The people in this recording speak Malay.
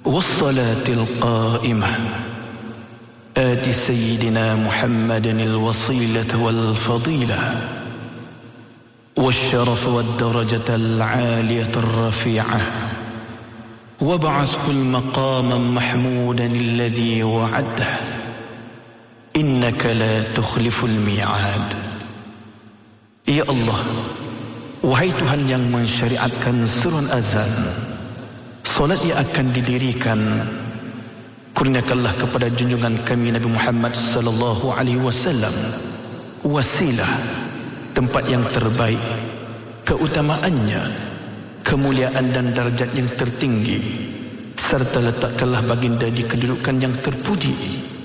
والصلاة القائمة آت سيدنا محمد الوصيلة والفضيلة والشرف والدرجة العالية الرفيعة وابعثه المقاما محمودا الذي وعده إنك لا تخلف الميعاد. Ya Allah, wahai Tuhan yang mensyariatkan surun azan, solat yang akan didirikan, kurniakanlah kepada junjungan kami Nabi Muhammad sallallahu alaihi wasallam wasilah, tempat yang terbaik, keutamaannya, kemuliaan dan darjat yang tertinggi, serta letakkanlah baginda di kedudukan yang terpuji